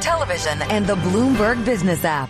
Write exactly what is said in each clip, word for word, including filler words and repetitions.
Television and the Bloomberg Business app.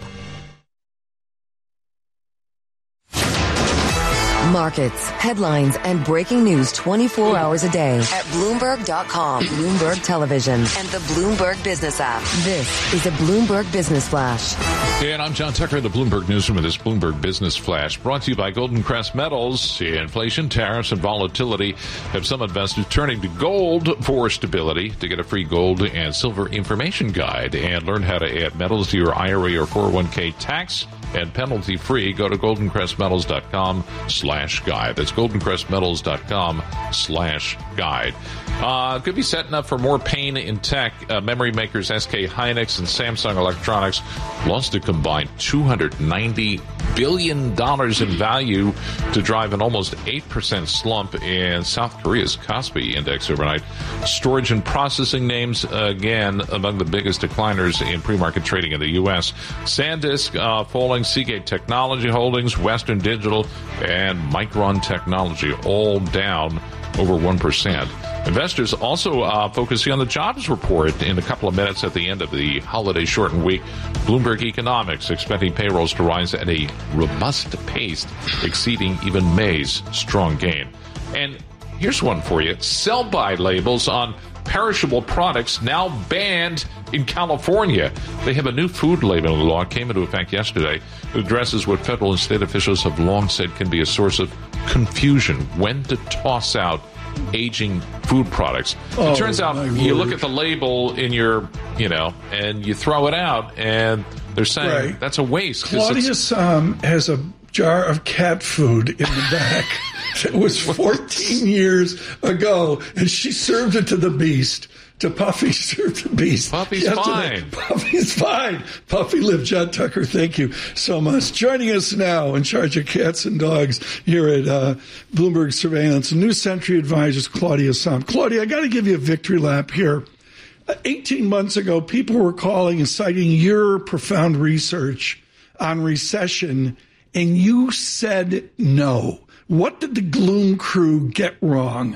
Markets, headlines, and breaking news twenty-four hours a day at Bloomberg dot com, Bloomberg Television, and the Bloomberg Business app. This is a Bloomberg Business Flash. And I'm John Tucker in the Bloomberg Newsroom with this Bloomberg Business Flash, brought to you by Golden Crest Metals. Inflation, tariffs, and volatility have some investors turning to gold for stability. To get a free gold and silver information guide and learn how to add metals to your I R A or four oh one k tax and penalty free, go to golden crest metals dot com slash guide. That's golden crest metals dot com slash guide. Uh, could be setting up for more pain in tech. Uh, memory makers S K Hynix and Samsung Electronics lost a combined two hundred ninety billion dollars in value to drive an almost eight percent slump in South Korea's Kospi index overnight. Storage and processing names, again, among the biggest decliners in pre-market trading in the U S. SanDisk uh, falling, Seagate Technology Holdings, Western Digital, and Micron Technology all down over one percent. Investors also uh, focusing on the jobs report in a couple of minutes at the end of the holiday shortened week. Bloomberg Economics expecting payrolls to rise at a robust pace, exceeding even May's strong gain. And here's one for you. Sell-by labels on perishable products now banned in California. They have a new food labeling law, came into effect yesterday, that addresses what federal and state officials have long said can be a source of confusion, when to toss out aging food products. Oh, it turns out you look at the label in your, you know, and you throw it out, and they're saying right. That's a waste. Claudius um, has a jar of cat food in the back. It was fourteen years ago, and she served it to the beast. To Puffy, served the beast. Puffy's yesterday. Fine. Puffy's fine. Puffy lived. John Tucker, thank you so much. Joining us now in charge of cats and dogs here at uh, Bloomberg Surveillance, New Century Advisors, Claudia Sahm. Claudia, I got to give you a victory lap here. Uh, eighteen months ago, people were calling and citing your profound research on recession, and you said no. What did the Gloom crew get wrong?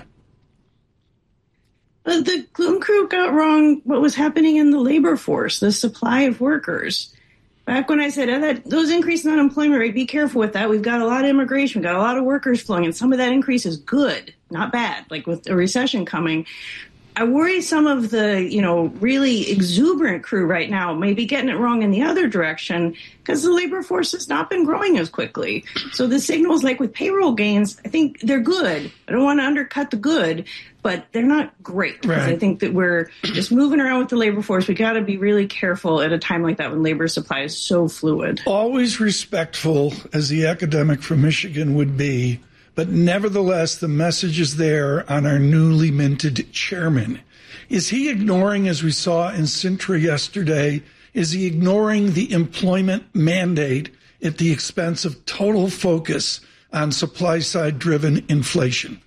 But the Gloom crew got wrong what was happening in the labor force, the supply of workers. Back when I said oh, that those increases in unemployment rate, be careful with that. We've got a lot of immigration, we've got a lot of workers flowing, and some of that increase is good, not bad, like with a recession coming. I worry some of the, you know, really exuberant crew right now may be getting it wrong in the other direction because the labor force has not been growing as quickly. So the signals, like with payroll gains, I think they're good. I don't want to undercut the good, but they're not great. Right. I think that we're just moving around with the labor force. We got to be really careful at a time like that when labor supply is so fluid. Always respectful, as the academic from Michigan would be. But nevertheless, the message is there on our newly minted chairman. Is he ignoring, as we saw in Sintra yesterday, is he ignoring the employment mandate at the expense of total focus on supply-side driven inflation?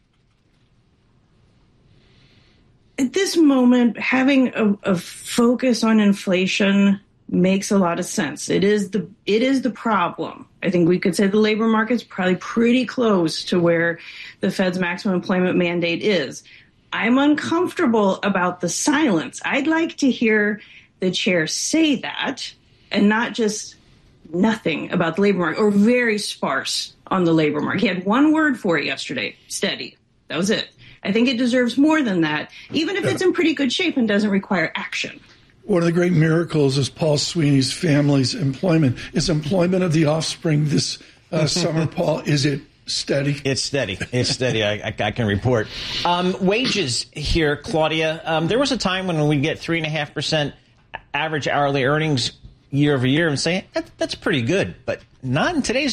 At this moment, having a, a focus on inflation makes a lot of sense. It is the it is the problem. I think we could say the labor market's probably pretty close to where the Fed's maximum employment mandate is. I'm uncomfortable about the silence. I'd like to hear the chair say that and not just nothing about the labor market or very sparse on the labor market. He had one word for it yesterday, steady. That was it. I think it deserves more than that, even if it's in pretty good shape and doesn't require action. One of the great miracles is Paul Sweeney's family's employment. Is employment of the offspring this uh, summer, Paul, is it steady? It's steady. It's steady. I, I, I can report. Um, wages here, Claudia. Um, there was a time when we get three point five percent average hourly earnings year over year and say, that, that's pretty good, but not in today's